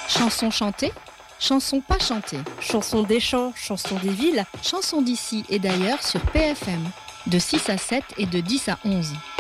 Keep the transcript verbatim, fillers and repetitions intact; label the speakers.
Speaker 1: Chansons chantées, chansons pas chantées,
Speaker 2: chansons des champs, chansons des villes,
Speaker 1: chansons d'ici et d'ailleurs sur P F M, de six à sept et de dix à onze.